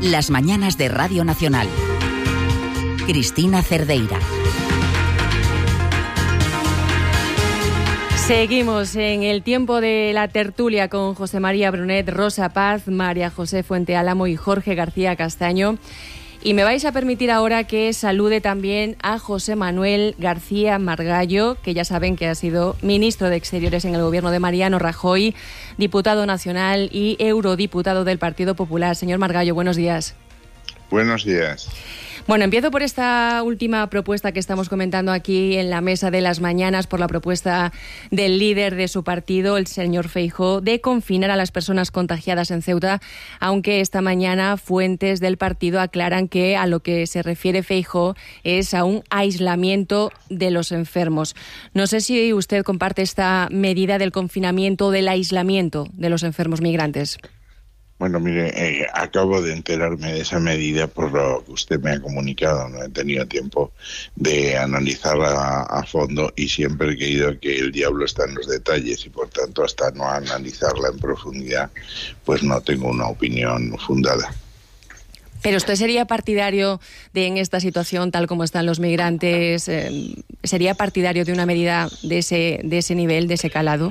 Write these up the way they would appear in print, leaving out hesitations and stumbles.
Las mañanas de Radio Nacional. Cristina Cerdeira. Seguimos en el tiempo de la tertulia con José María Brunet, Rosa Paz, María José Fuente Álamo y Jorge García Castaño. Y me vais a permitir ahora que salude también a José Manuel García Margallo, que ya saben que ha sido ministro de Exteriores en el gobierno de Mariano Rajoy, diputado nacional y eurodiputado del Partido Popular. Señor Margallo, buenos días. Buenos días. Bueno, empiezo por esta última propuesta que estamos comentando aquí en la mesa de las mañanas, por la propuesta del líder de su partido, el señor Feijóo, de confinar a las personas contagiadas en Ceuta, aunque esta mañana fuentes del partido aclaran que a lo que se refiere Feijóo es a un aislamiento de los enfermos. No sé si usted comparte esta medida del confinamiento o del aislamiento de los enfermos migrantes. Bueno, mire, acabo de enterarme de esa medida por lo que usted me ha comunicado. No he tenido tiempo de analizarla a fondo y siempre he creído que el diablo está en los detalles y, por tanto, hasta no analizarla en profundidad, pues no tengo una opinión fundada. ¿Pero usted sería partidario de, en esta situación, tal como están los migrantes, sería partidario de una medida de ese nivel, de ese calado?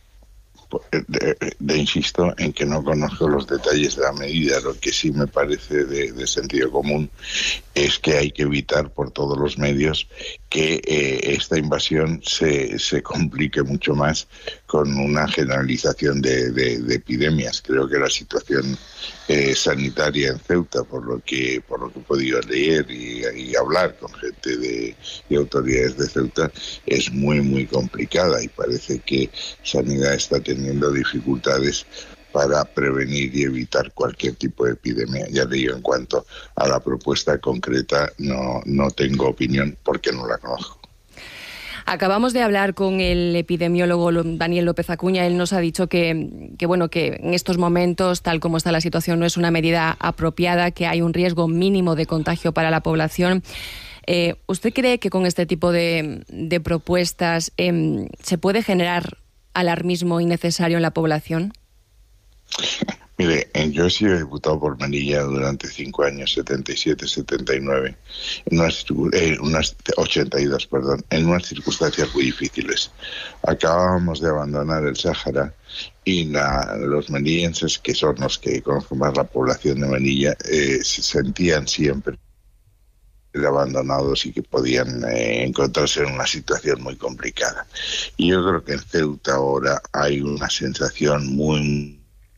Insisto en que no conozco los detalles de la medida. Lo que sí me parece de sentido común es que hay que evitar por todos los medios que esta invasión se complique mucho más con una generalización de epidemias. Creo que la situación sanitaria en Ceuta, por lo que he podido leer y hablar con gente de autoridades de Ceuta, es muy, muy complicada y parece que Sanidad está teniendo dificultades para prevenir y evitar cualquier tipo de epidemia. Ya le digo, en cuanto a la propuesta concreta, no tengo opinión porque no la conozco. Acabamos de hablar con el epidemiólogo Daniel López Acuña. Él nos ha dicho que en estos momentos, tal como está la situación, no es una medida apropiada, que hay un riesgo mínimo de contagio para la población. ¿Usted cree que con este tipo de propuestas se puede generar alarmismo innecesario en la población? Mire, yo he sido diputado por Melilla durante 5 años, 77, 79, en unas 82, en unas circunstancias muy difíciles. Acabábamos de abandonar el Sáhara y los melillenses, que son los que conozco más la población de Melilla, se sentían siempre abandonados y que podían encontrarse en una situación muy complicada. Y yo creo que en Ceuta ahora hay una sensación muy...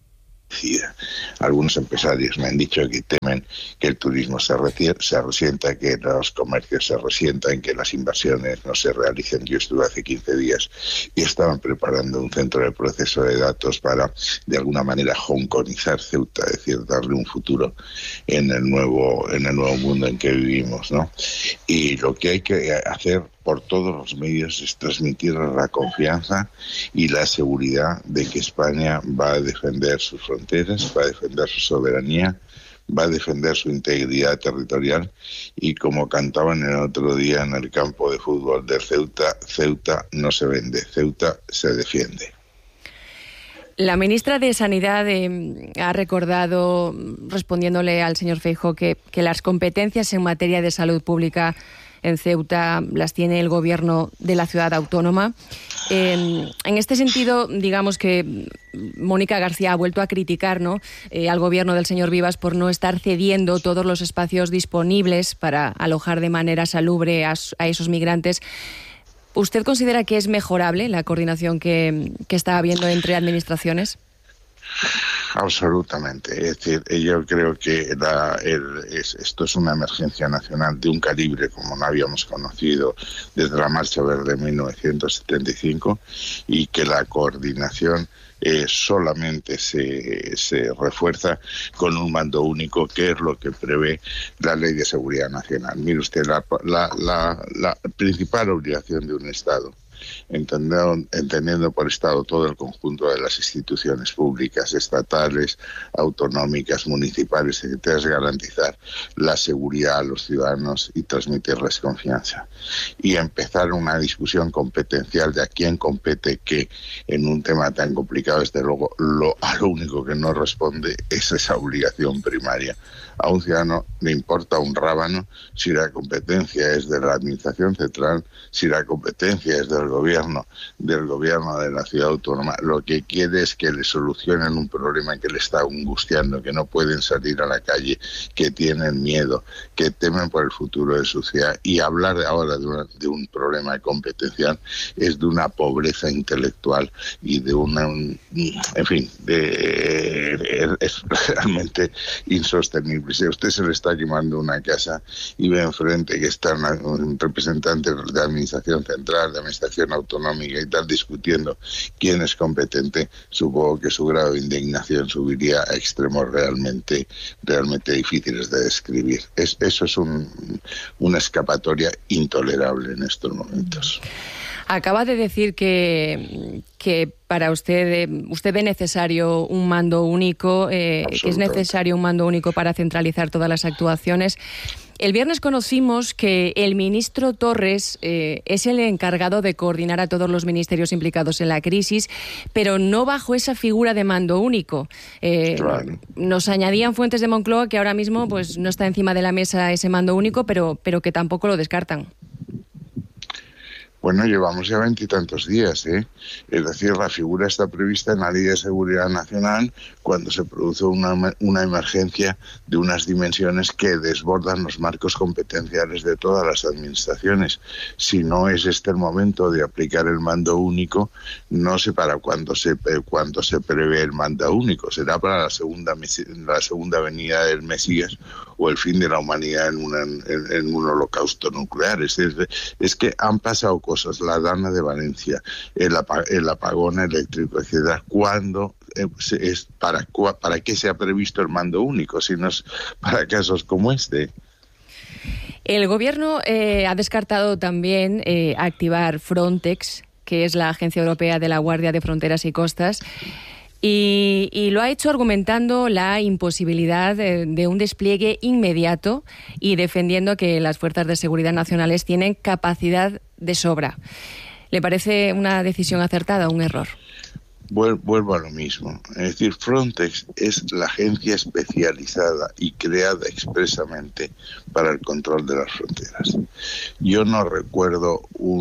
Algunos empresarios me han dicho que temen que el turismo se resienta, que los comercios se resientan, que las inversiones no se realicen. Yo estuve hace 15 días y estaban preparando un centro de proceso de datos para, de alguna manera, hongkonizar Ceuta, es decir, darle un futuro en el nuevo mundo en que vivimos, ¿no? Y lo que hay que hacer por todos los medios es transmitir la confianza y la seguridad de que España va a defender sus fronteras, va a defender su soberanía, va a defender su integridad territorial y, como cantaban el otro día en el campo de fútbol de Ceuta, Ceuta no se vende, Ceuta se defiende. La ministra de Sanidad ha recordado, respondiéndole al señor Feijóo, que las competencias en materia de salud pública en Ceuta las tiene el gobierno de la ciudad autónoma. En este sentido, digamos que Mónica García ha vuelto a criticar, ¿no?, al gobierno del señor Vivas por no estar cediendo todos los espacios disponibles para alojar de manera salubre a esos migrantes. ¿Usted considera que es mejorable la coordinación que está habiendo entre administraciones? Absolutamente. Es decir, yo creo que esto es una emergencia nacional de un calibre como no habíamos conocido desde la Marcha Verde de 1975 y que la coordinación solamente se refuerza con un mando único, que es lo que prevé la Ley de Seguridad Nacional. Mire usted, la principal obligación de un Estado entendiendo por Estado todo el conjunto de las instituciones públicas, estatales, autonómicas, municipales, etcétera, es garantizar la seguridad a los ciudadanos y transmitirles confianza. Y empezar una discusión competencial de a quién compete qué en un tema tan complicado, desde luego, a lo único que no responde es esa obligación primaria. A un ciudadano le importa un rábano si la competencia es de la Administración Central, si la competencia es del gobierno de la ciudad autónoma. Lo que quiere es que le solucionen un problema que le está angustiando, que no pueden salir a la calle, que tienen miedo, que temen por el futuro de su ciudad. Y hablar ahora de un problema competencial es de una pobreza intelectual y de es realmente insostenible. Si a usted se le está quemando una casa y ve enfrente que está un representante de Administración Central, de Administración Autonómica y tal, discutiendo quién es competente, supongo que su grado de indignación subiría a extremos realmente difíciles de describir. Eso es una escapatoria intolerable en estos momentos. Acaba de decir que para usted ve necesario un mando único, que es necesario un mando único para centralizar todas las actuaciones. El viernes conocimos que el ministro Torres es el encargado de coordinar a todos los ministerios implicados en la crisis, pero no bajo esa figura de mando único. Claro. Nos añadían fuentes de Moncloa que ahora mismo pues no está encima de la mesa ese mando único, pero que tampoco lo descartan. Bueno, llevamos ya 20 y tantos días, ¿eh? Es decir, la figura está prevista en la Ley de Seguridad Nacional cuando se produce una emergencia de unas dimensiones que desbordan los marcos competenciales de todas las administraciones. Si no es este el momento de aplicar el mando único, no sé para cuándo se prevé el mando único. Será para la segunda venida del Mesías o el fin de la humanidad en un holocausto nuclear. Es que han pasado cosas, la Dana de Valencia, el apagón eléctrico, etcétera. ¿Cuándo para qué se ha previsto el mando único si no es para casos como este? El Gobierno ha descartado también activar Frontex, que es la Agencia Europea de la Guardia de Fronteras y Costas, y lo ha hecho argumentando la imposibilidad de un despliegue inmediato y defendiendo que las fuerzas de seguridad nacionales tienen capacidad de sobra. ¿Le parece una decisión acertada o un error? Vuelvo a lo mismo. Es decir, Frontex es la agencia especializada y creada expresamente para el control de las fronteras. Yo no recuerdo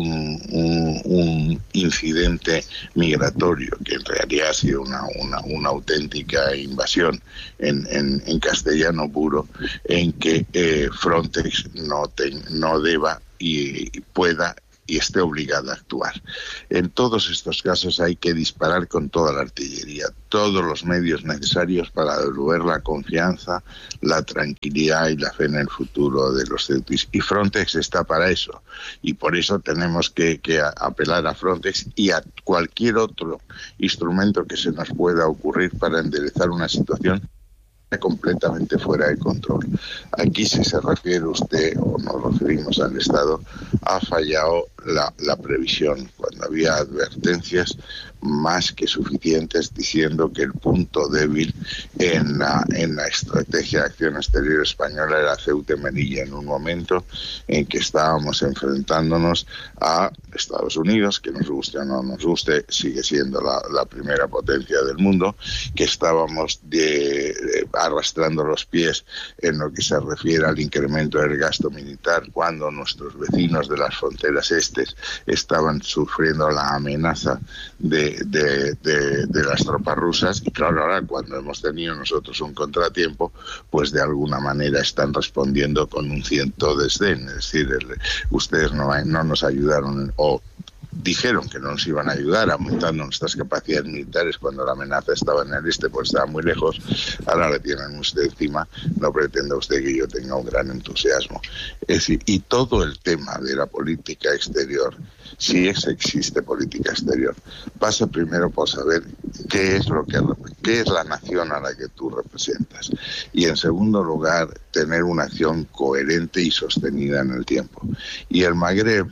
un incidente migratorio, que en realidad ha sido una auténtica invasión en castellano puro, en que Frontex no deba y pueda y esté obligada a actuar. En todos estos casos hay que disparar con toda la artillería, todos los medios necesarios para devolver la confianza, la tranquilidad y la fe en el futuro de los ceutíes. Y Frontex está para eso. Y por eso tenemos que apelar a Frontex y a cualquier otro instrumento que se nos pueda ocurrir para enderezar una situación completamente fuera de control. Aquí, si se refiere usted, o nos referimos al Estado, ha fallado la previsión, cuando había advertencias más que suficientes diciendo que el punto débil en la estrategia de acción exterior española era Ceuta y Melilla, en un momento en que estábamos enfrentándonos a Estados Unidos, que nos guste o no nos guste, sigue siendo la primera potencia del mundo, que estábamos arrastrando los pies en lo que se refiere al incremento del gasto militar, cuando nuestros vecinos de las fronteras estaban sufriendo la amenaza de las tropas rusas. Y claro, ahora cuando hemos tenido nosotros un contratiempo, pues de alguna manera están respondiendo con un cierto desdén. Es decir, ustedes no nos ayudaron o dijeron que no nos iban a ayudar aumentando nuestras capacidades militares cuando la amenaza estaba en el este, pues estaba muy lejos. Ahora le tienen usted encima. No pretenda usted que yo tenga un gran entusiasmo. Es decir, y todo el tema de la política exterior, si existe política exterior, pasa primero por saber qué es la nación a la que tú representas, y en segundo lugar tener una acción coherente y sostenida en el tiempo. Y el Magreb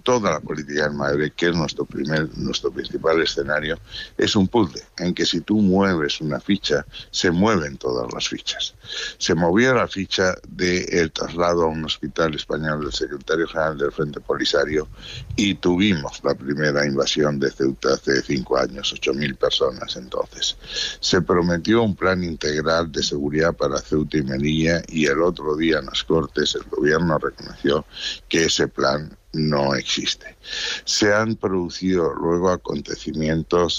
toda la política del Magreb, que es nuestro principal escenario, es un puzzle en que si tú mueves una ficha, se mueven todas las fichas. Se movió la ficha del traslado a un hospital español del secretario general del Frente Polisario y tuvimos la primera invasión de Ceuta hace 5 años, 8.000 personas entonces. Se prometió un plan integral de seguridad para Ceuta y Melilla y el otro día en las Cortes el gobierno reconoció que ese plan no existe. Se han producido luego acontecimientos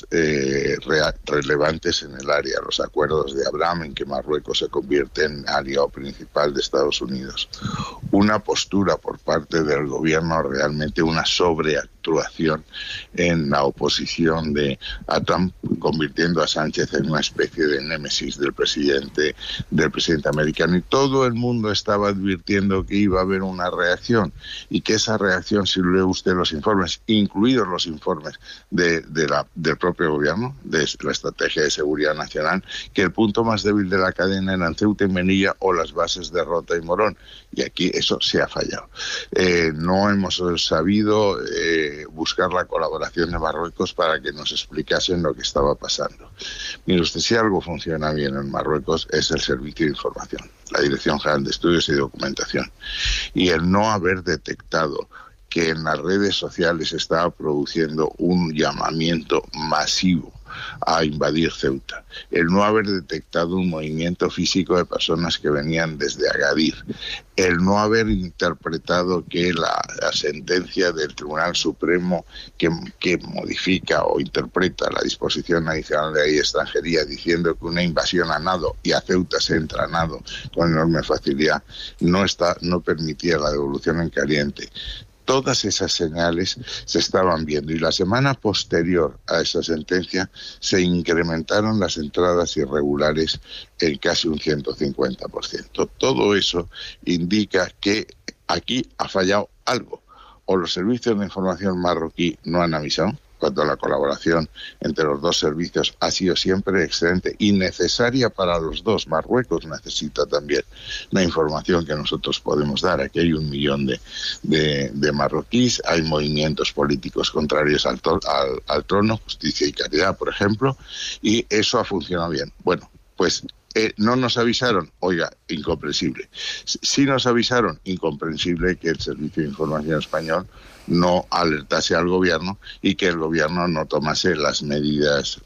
relevantes en el área, los acuerdos de Abraham en que Marruecos se convierte en aliado principal de Estados Unidos. Una postura por parte del gobierno, realmente una sobreactuación en la oposición a Trump, convirtiendo a Sánchez en una especie de némesis del presidente americano, y todo el mundo estaba advirtiendo que iba a haber una reacción y que esa reacción, si lee usted los informes, incluidos los informes del propio gobierno, de la Estrategia de Seguridad Nacional, que el punto más débil de la cadena eran Ceuta y Melilla o las bases de Rota y Morón. Y aquí eso se ha fallado. No hemos sabido buscar la colaboración de Marruecos para que nos explicasen lo que estaba pasando. Mire usted, si algo funciona bien en Marruecos es el Servicio de Información, la Dirección General de Estudios y Documentación. Y el no haber detectado que en las redes sociales se estaba produciendo un llamamiento masivo a invadir Ceuta, el no haber detectado un movimiento físico de personas que venían desde Agadir, el no haber interpretado que la sentencia del Tribunal Supremo que modifica o interpreta la disposición adicional de ley de extranjería diciendo que una invasión a nado y a Ceuta se entra a nado con enorme facilidad, no permitía la devolución en caliente. Todas esas señales se estaban viendo y la semana posterior a esa sentencia se incrementaron las entradas irregulares en casi un 150%. Todo eso indica que aquí ha fallado algo. O los servicios de información marroquí no han avisado, cuando la colaboración entre los dos servicios ha sido siempre excelente y necesaria para los dos. Marruecos necesita también la información que nosotros podemos dar. Aquí hay 1 millón de marroquíes, hay movimientos políticos contrarios al trono, Justicia y Caridad, por ejemplo, y eso ha funcionado bien. Bueno, pues no nos avisaron, oiga, incomprensible. Sí nos avisaron, incomprensible, que el Servicio de Información español no alertase al gobierno y que el gobierno no tomase las medidas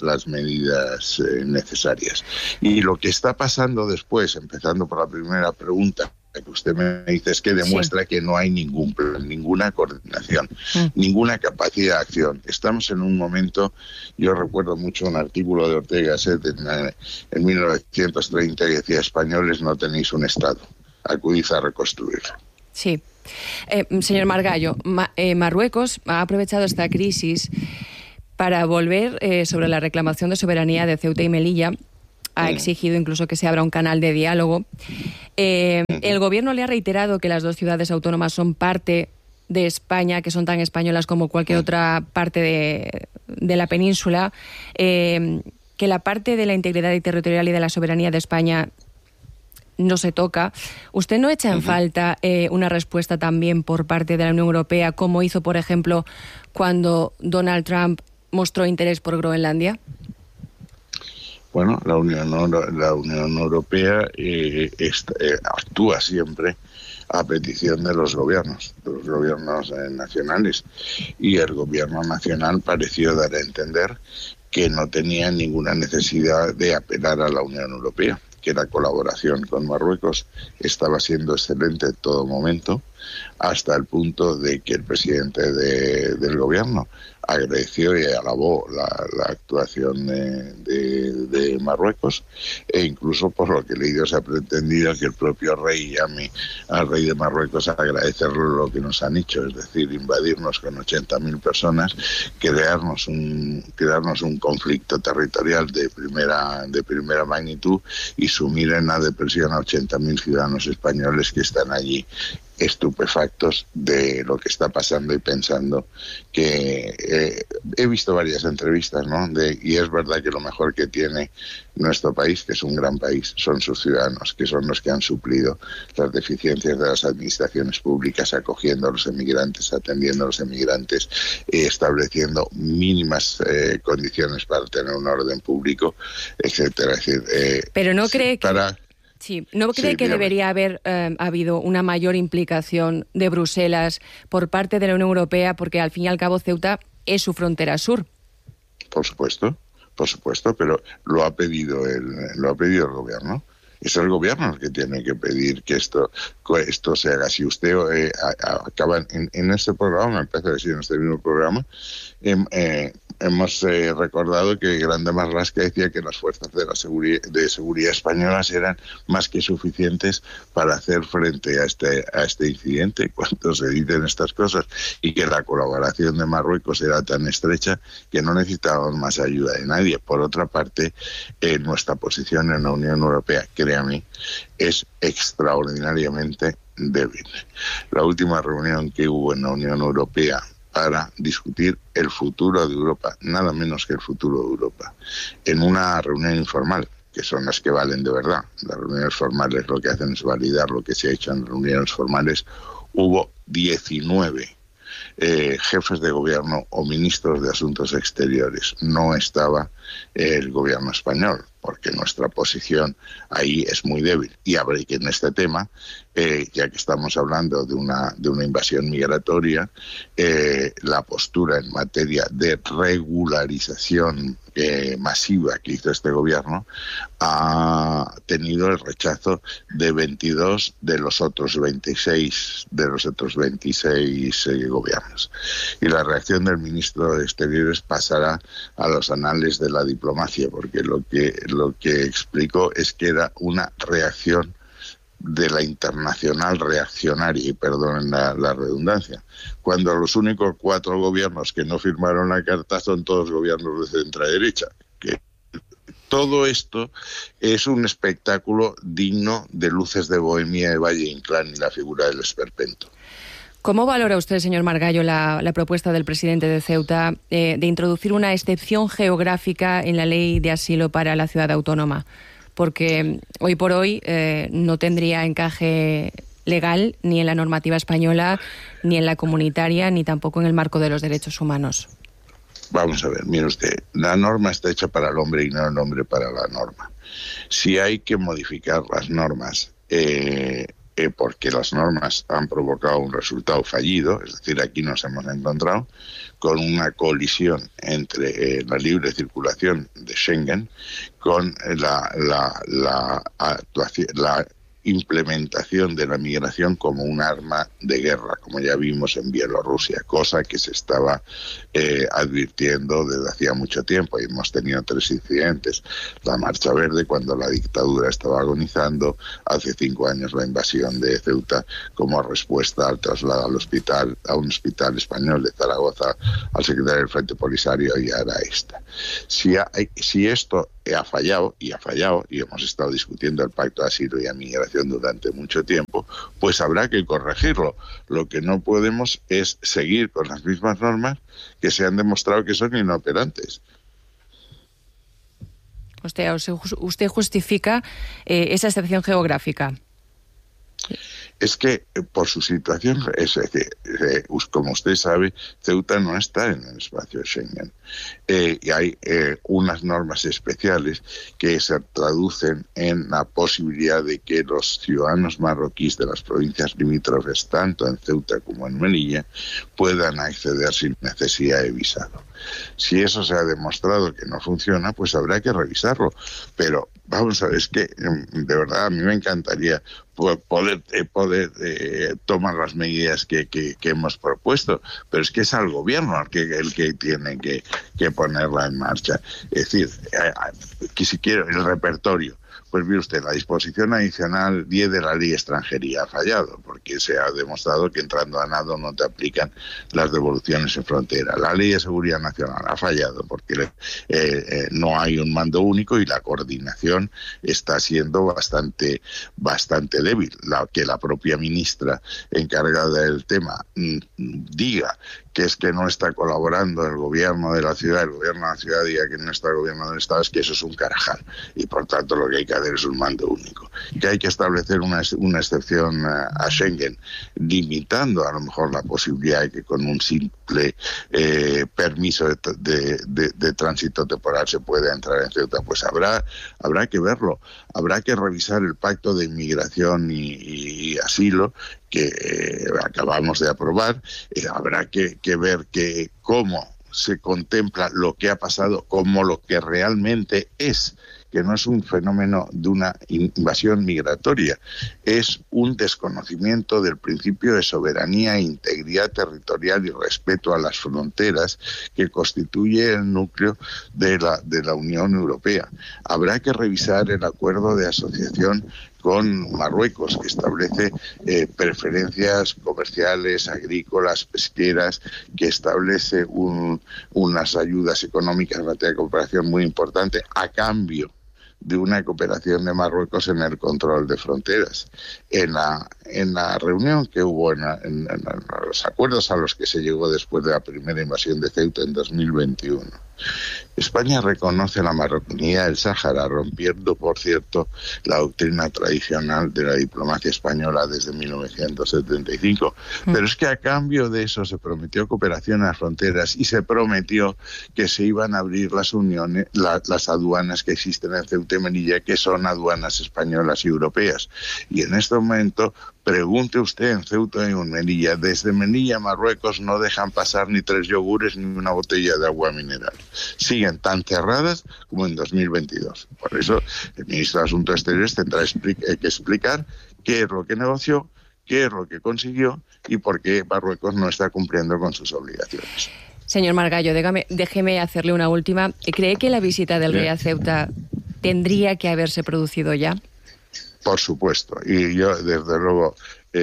necesarias. Y lo que está pasando después, empezando por la primera pregunta que usted me dice, es que demuestra que no hay ningún plan, ninguna coordinación, ninguna capacidad de acción. Estamos en un momento, yo recuerdo mucho un artículo de Ortega y Gasset en 1930 que decía: españoles, no tenéis un Estado, acudid a reconstruirlo. Sí. Señor Margallo, Marruecos ha aprovechado esta crisis para volver sobre la reclamación de soberanía de Ceuta y Melilla. Ha exigido incluso que se abra un canal de diálogo. El gobierno le ha reiterado que las dos ciudades autónomas son parte de España, que son tan españolas como cualquier otra parte de la península, que la parte de la integridad territorial y de la soberanía de España no se toca. ¿Usted no echa en falta una respuesta también por parte de la Unión Europea, como hizo, por ejemplo, cuando Donald Trump mostró interés por Groenlandia? Bueno, la Unión Europea actúa siempre a petición de los gobiernos nacionales, y el gobierno nacional pareció dar a entender que no tenía ninguna necesidad de apelar a la Unión Europea, que la colaboración con Marruecos estaba siendo excelente en todo momento, hasta el punto de que el presidente del gobierno agradeció y alabó la actuación de Marruecos, e incluso, por lo que he leído, se ha pretendido que el propio rey llame al rey de Marruecos a agradecerle lo que nos han hecho, es decir, invadirnos con 80.000 personas, crearnos un conflicto territorial de primera magnitud y sumir en la depresión a 80.000 ciudadanos españoles que están allí estupefactos de lo que está pasando y pensando que he visto varias entrevistas, ¿no? Y es verdad que lo mejor que tiene nuestro país, que es un gran país, son sus ciudadanos, que son los que han suplido las deficiencias de las administraciones públicas, acogiendo a los emigrantes, atendiendo a los emigrantes, estableciendo mínimas condiciones para tener un orden público, etcétera. Es decir, pero no cree que... ¿No cree que dígame. debería haber habido una mayor implicación de Bruselas por parte de la Unión Europea? Porque al fin y al cabo Ceuta es su frontera sur. Por supuesto, pero lo ha pedido el gobierno. Es el gobierno el que tiene que pedir que esto se haga. Si usted acaba en este programa, me parece que sí, en este mismo programa, hemos recordado que Grande Marlaska decía que las fuerzas de seguridad españolas eran más que suficientes para hacer frente a este incidente. Cuando se dicen estas cosas, y que la colaboración de Marruecos era tan estrecha que no necesitábamos más ayuda de nadie. Por otra parte, nuestra posición en la Unión Europea, créame, es extraordinariamente débil. La última reunión que hubo en la Unión Europea para discutir el futuro de Europa, nada menos que el futuro de Europa, en una reunión informal, que son las que valen de verdad. Las reuniones formales lo que hacen es validar lo que se ha hecho en reuniones formales. Hubo 19 jefes de gobierno o ministros de Asuntos Exteriores. No estaba el gobierno español, porque nuestra posición ahí es muy débil. Y habrá que en este tema, ya que estamos hablando de una invasión migratoria, la postura en materia de regularización masiva que hizo este gobierno ha tenido el rechazo de 22 de los otros 26 gobiernos. Y la reacción del ministro de Exteriores pasará a los anales de la diplomacia, porque lo que explicó es que era una reacción de la internacional reaccionaria, y perdonen la redundancia, cuando los únicos 4 gobiernos que no firmaron la carta son todos gobiernos de centro-derecha. Que todo esto es un espectáculo digno de Luces de Bohemia de Valle Inclán y la figura del esperpento. ¿Cómo valora usted, señor Margallo, la propuesta del presidente de Ceuta de introducir una excepción geográfica en la ley de asilo para la ciudad autónoma? Porque hoy por hoy no tendría encaje legal ni en la normativa española, ni en la comunitaria, ni tampoco en el marco de los derechos humanos. Vamos a ver, mire usted, la norma está hecha para el hombre y no el hombre para la norma. Si hay que modificar las normas, porque las normas han provocado un resultado fallido, es decir, aquí nos hemos encontrado con una colisión entre la libre circulación de Schengen con la implementación de la migración como un arma de guerra, como ya vimos en Bielorrusia, cosa que se estaba advirtiendo desde hacía mucho tiempo, y hemos tenido 3 incidentes: la Marcha Verde, cuando la dictadura estaba agonizando; hace 5 años la invasión de Ceuta como respuesta al traslado a un hospital español de Zaragoza al secretario del Frente Polisario, y ahora esta. Si esto ha fallado, y hemos estado discutiendo el Pacto de Asilo y Migración durante mucho tiempo, pues habrá que corregirlo. Lo que no podemos es seguir con las mismas normas que se han demostrado que son inoperantes. Usted justifica esa excepción geográfica. Es que por su situación, es decir, como usted sabe, Ceuta no está en el espacio de Schengen. Y hay unas normas especiales que se traducen en la posibilidad de que los ciudadanos marroquíes de las provincias limítrofes, tanto en Ceuta como en Melilla, puedan acceder sin necesidad de visado. Si eso se ha demostrado que no funciona, pues habrá que revisarlo. Pero vamos a ver, es que de verdad a mí me encantaría poder tomar las medidas que hemos propuesto, pero es que es al gobierno el que tiene que ponerla en marcha. Es decir, que si quiero el repertorio, Pues mire usted, la disposición adicional 10 de la Ley de Extranjería ha fallado, porque se ha demostrado que entrando a nado no te aplican las devoluciones en frontera. La Ley de Seguridad Nacional ha fallado porque no hay un mando único y la coordinación está siendo bastante débil. Que la propia ministra encargada del tema diga que es que no está colaborando el gobierno de la ciudad, el gobierno de la ciudad diga que no está el gobierno del Estado, es que eso es un carajal. Y por tanto lo que hay que hacer es un mando único. Que hay que establecer una excepción a Schengen, limitando a lo mejor la posibilidad de que con un simple permiso de tránsito temporal se pueda entrar en Ceuta. Pues habrá que verlo. Habrá que revisar el pacto de inmigración y asilo que acabamos de aprobar. Habrá que ver cómo se contempla lo que ha pasado como lo que realmente es, que no es un fenómeno de una invasión migratoria, es un desconocimiento del principio de soberanía, integridad territorial y respeto a las fronteras que constituye el núcleo de la Unión Europea. Habrá que revisar el acuerdo de asociación con Marruecos, que establece preferencias comerciales, agrícolas, pesqueras, que establece unas ayudas económicas en materia de cooperación muy importante a cambio de una cooperación de Marruecos en el control de fronteras. En la reunión que hubo, en los acuerdos a los que se llegó después de la primera invasión de Ceuta en 2021, España reconoce la marroquinidad del Sáhara, rompiendo, por cierto, la doctrina tradicional de la diplomacia española desde 1975. Pero es que a cambio de eso se prometió cooperación a las fronteras y se prometió que se iban a abrir las aduanas que existen en Ceuta y Melilla, que son aduanas españolas y europeas. Y en este momento, pregunte usted en Ceuta y en Melilla, desde Melilla a Marruecos no dejan pasar ni 3 yogures ni una botella de agua mineral. Siguen tan cerradas como en 2022. Por eso el ministro de Asuntos Exteriores tendrá que explicar qué es lo que negoció, qué es lo que consiguió y por qué Marruecos no está cumpliendo con sus obligaciones. Señor Margallo, déjeme hacerle una última. ¿Cree que la visita del rey a Ceuta tendría que haberse producido ya? Por supuesto. Y yo, desde luego,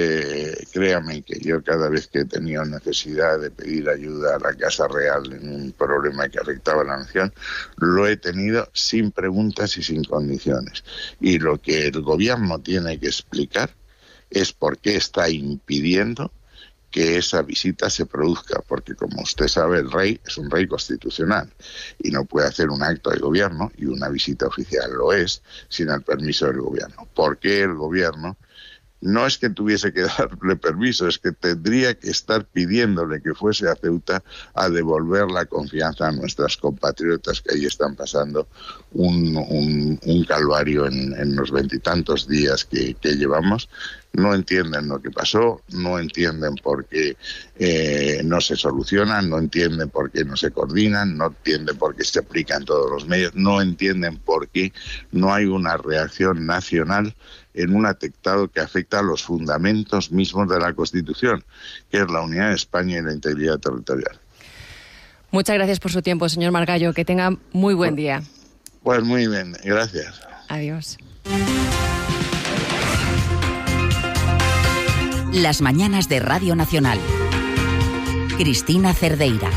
créame que yo cada vez que he tenido necesidad de pedir ayuda a la Casa Real en un problema que afectaba a la nación, lo he tenido sin preguntas y sin condiciones. Y lo que el gobierno tiene que explicar es por qué está impidiendo que esa visita se produzca, porque como usted sabe, el rey es un rey constitucional y no puede hacer un acto de gobierno, y una visita oficial lo es, sin el permiso del gobierno. ¿Por qué el gobierno? No es que tuviese que darle permiso, es que tendría que estar pidiéndole que fuese a Ceuta a devolver la confianza a nuestras compatriotas que ahí están pasando un calvario en los 20 y tantos días que llevamos. No entienden lo que pasó, no entienden por qué no se solucionan, no entienden por qué no se coordinan, no entienden por qué se aplican todos los medios, no entienden por qué no hay una reacción nacional en un atentado que afecta a los fundamentos mismos de la Constitución, que es la unidad de España y la integridad territorial. Muchas gracias por su tiempo, señor Margallo. Que tenga muy buen día. Pues muy bien, gracias. Adiós. Las mañanas de Radio Nacional. Cristina Cerdeira.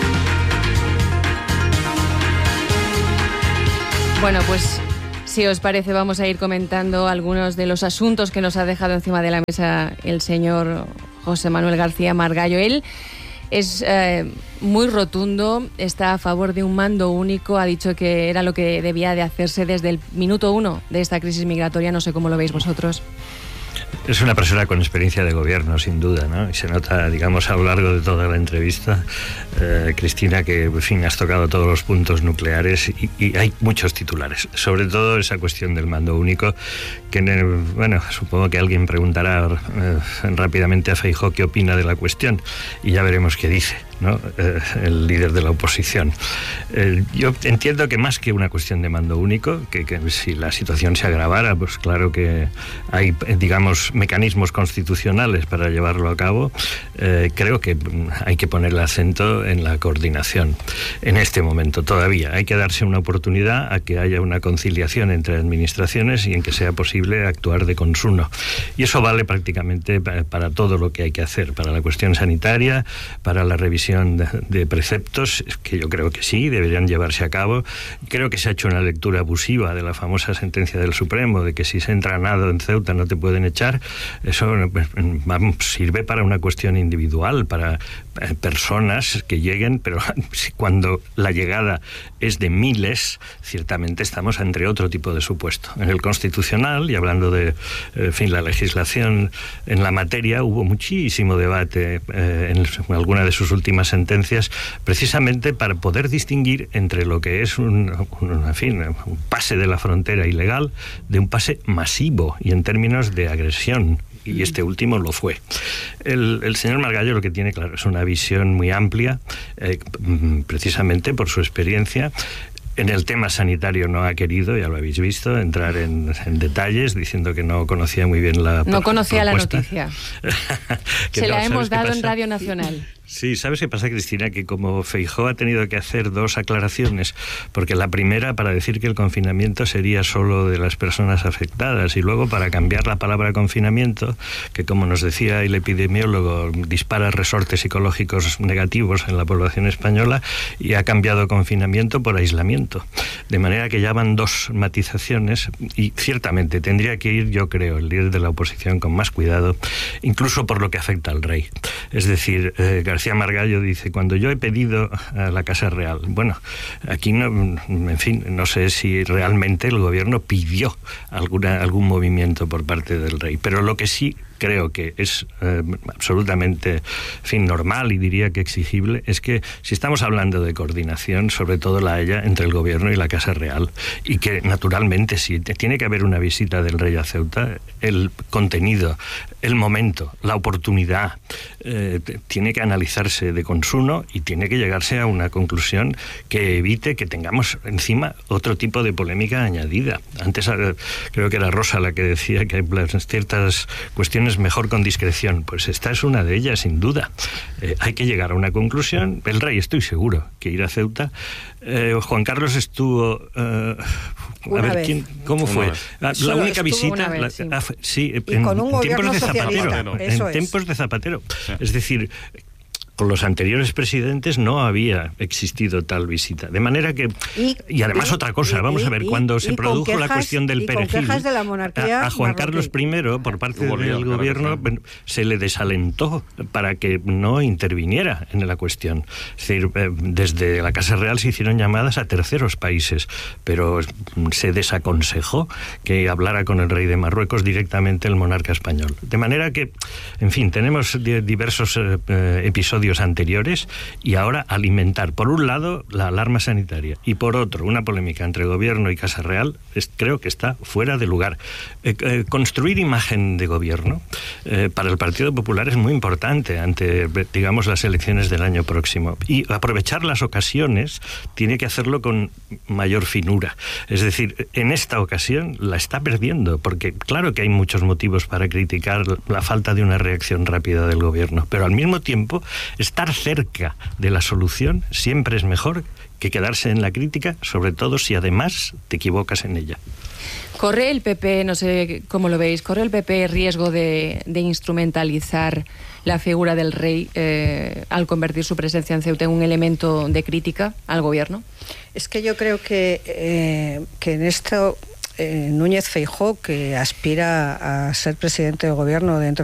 Bueno, pues si os parece vamos a ir comentando algunos de los asuntos que nos ha dejado encima de la mesa el señor José Manuel García Margallo. Él es muy rotundo, está a favor de un mando único, ha dicho que era lo que debía de hacerse desde el minuto 1 de esta crisis migratoria. No sé cómo lo veis vosotros. Es una persona con experiencia de gobierno, sin duda, ¿no? Y se nota, digamos, a lo largo de toda la entrevista, Cristina, que, en fin, has tocado todos los puntos nucleares y hay muchos titulares. Sobre todo esa cuestión del mando único, que, bueno, supongo que alguien preguntará rápidamente a Feijóo qué opina de la cuestión y ya veremos qué dice. ¿no? El líder de la oposición. Yo entiendo que más que una cuestión de mando único, que si la situación se agravara, pues claro que hay, digamos, mecanismos constitucionales para llevarlo a cabo. Creo que hay que poner el acento en la coordinación. En este momento todavía hay que darse una oportunidad a que haya una conciliación entre administraciones y en que sea posible actuar de consuno. Y eso vale prácticamente para todo lo que hay que hacer, para la cuestión sanitaria, para la revisión de preceptos, que yo creo que sí, deberían llevarse a cabo. Creo que se ha hecho una lectura abusiva de la famosa sentencia del Supremo, de que si se entra a nado en Ceuta no te pueden echar. Eso sirve para una cuestión individual, para personas que lleguen, pero cuando la llegada es de miles, ciertamente estamos entre otro tipo de supuesto. En el Constitucional, y hablando de la legislación en la materia, hubo muchísimo debate en alguna de sus últimas sentencias, precisamente para poder distinguir entre lo que es un pase de la frontera ilegal de un pase masivo y en términos de agresión. Y este último lo fue. El señor Margallo lo que tiene, claro, es una visión muy amplia, precisamente por su experiencia. En el tema sanitario no ha querido, ya lo habéis visto, entrar en detalles, diciendo que no conocía muy bien la propuesta. No conocía la noticia. Se la hemos dado en Radio Nacional. Sí, ¿sabes qué pasa, Cristina? Que como Feijóo ha tenido que hacer dos aclaraciones, porque la primera para decir que el confinamiento sería solo de las personas afectadas, y luego para cambiar la palabra confinamiento, que como nos decía el epidemiólogo, dispara resortes psicológicos negativos en la población española, y ha cambiado confinamiento por aislamiento. De manera que ya van dos matizaciones, y ciertamente tendría que ir, yo creo, el líder de la oposición con más cuidado, incluso por lo que afecta al rey. Es decir, García Margallo dice, cuando yo he pedido a la Casa Real, bueno, aquí no, en fin, no sé si realmente el gobierno pidió algún movimiento por parte del rey, pero lo que sí creo que es absolutamente, normal y diría que exigible, es que si estamos hablando de coordinación, sobre todo la haya entre el gobierno y la Casa Real, y que naturalmente si tiene que haber una visita del rey a Ceuta, el contenido, el momento, la oportunidad, tiene que analizarse de consuno y tiene que llegarse a una conclusión que evite que tengamos encima otro tipo de polémica añadida. Antes creo que era Rosa la que decía que hay ciertas cuestiones mejor con discreción. Pues esta es una de ellas, sin duda. Hay que llegar a una conclusión. El rey, estoy seguro, que irá a Ceuta. Juan Carlos estuvo... ¿Cómo fue? La única visita... Sí. Y con un gobierno socialista. En tiempos de Zapatero. Es decir... Con los anteriores presidentes no había existido tal visita. De manera que... Y además otra cosa, vamos a ver, cuando se produjo la cuestión del perejil, de la monarquía, a Juan Carlos I, por parte del gobierno, se le desalentó para que no interviniera en la cuestión. Es decir, desde la Casa Real se hicieron llamadas a terceros países, pero se desaconsejó que hablara con el rey de Marruecos directamente el monarca español. De manera que, en fin, tenemos diversos episodios anteriores, y ahora alimentar por un lado la alarma sanitaria y por otro una polémica entre gobierno y Casa Real, creo que está fuera de lugar. Construir imagen de gobierno para el Partido Popular es muy importante ante, digamos, las elecciones del año próximo, y aprovechar las ocasiones tiene que hacerlo con mayor finura. Es decir, en esta ocasión la está perdiendo, porque claro que hay muchos motivos para criticar la falta de una reacción rápida del gobierno, pero al mismo tiempo estar cerca de la solución siempre es mejor que quedarse en la crítica, sobre todo si además te equivocas en ella. ¿Corre el PP, no sé cómo lo veis, corre el PP riesgo de instrumentalizar la figura del rey al convertir su presencia en Ceuta en un elemento de crítica al gobierno? Es que yo creo que en esto Núñez Feijóo, que aspira a ser presidente del gobierno dentro